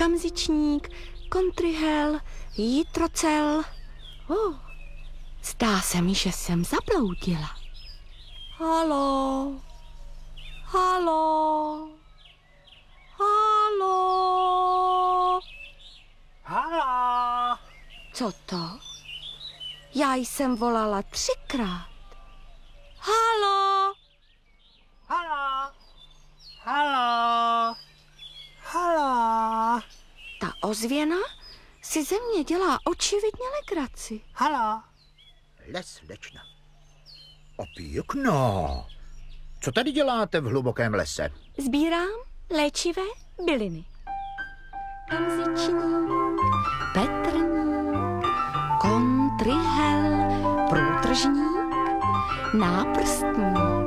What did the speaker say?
kamzičník, kontryhel, jitrocel. Zdá se mi, že jsem zabloudila. Halo, halo, halo. Halo. Co to? Já jsem volala 3krát. Halo. Halo. Halo. Halo. Ta ozvěna si ze mě dělá očividně legraci. Halo. Les, slečna. O pěkná. Co tady děláte v hlubokém lese? Sbírám léčivé byliny. Kamzičník, petrník, kontryhel, průtržník, náprstník.